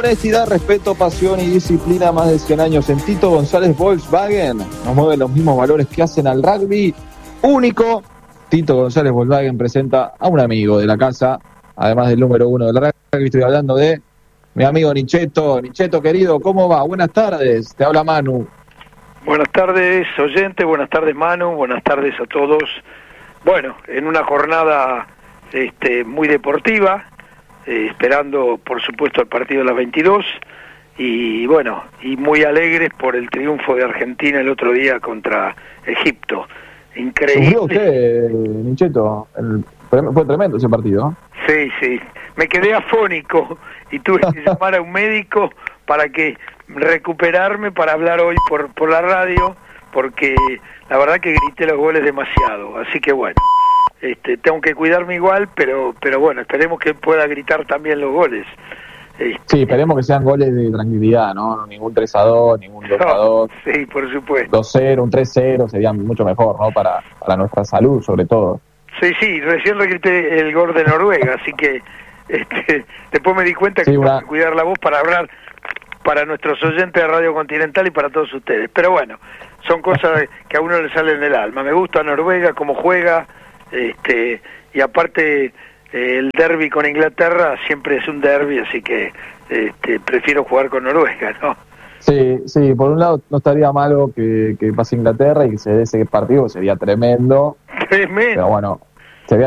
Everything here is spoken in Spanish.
Honestidad, respeto, pasión y disciplina, más de 100 años en Tito González Volkswagen. Nos mueven los mismos valores que hacen al rugby único. Tito González Volkswagen presenta a un amigo de la casa, además del número 1 del rugby. Estoy hablando de mi amigo Nicheto. Nicheto, querido, ¿cómo va? Buenas tardes, te habla Manu. Buenas tardes, oyente, buenas tardes, Manu, buenas tardes a todos. Bueno, en una jornada muy deportiva, esperando por supuesto el partido de las 22 y bueno, y muy alegres por el triunfo de Argentina el otro día contra Egipto. Increíble. ¿Sufrió usted, Nicheto? Fue tremendo ese partido. Sí, me quedé afónico y tuve que llamar a un médico para que recuperarme para hablar hoy por la radio, porque la verdad que grité los goles demasiado, así que bueno. Tengo que cuidarme igual, pero bueno, esperemos que pueda gritar también los goles. Sí, esperemos que sean goles de tranquilidad, ¿no? Ningún 3-2, ningún 2-2. Sí, por supuesto. 2-0, un 3-0 sería mucho mejor, ¿no? Para nuestra salud, sobre todo. Sí, recién grité el gol de Noruega, así que después me di cuenta que tengo que cuidar la voz para hablar para nuestros oyentes de Radio Continental y para todos ustedes. Pero bueno, son cosas que a uno le salen del alma. Me gusta Noruega, cómo juega. Y aparte el derbi con Inglaterra siempre es un derbi, así que prefiero jugar con Noruega, ¿no? Sí, por un lado no estaría malo que pase Inglaterra y que se dé ese partido, sería tremendo. Pero bueno,